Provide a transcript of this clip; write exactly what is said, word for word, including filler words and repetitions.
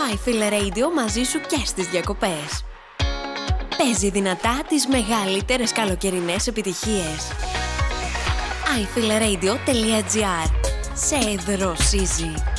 iFeel Radio μαζί σου και στις διακοπές. Παίζει δυνατά τις μεγαλύτερες καλοκαιρινές επιτυχίες. άι φι ελ radio τελεία τζι άρ. Σε δροσίζει.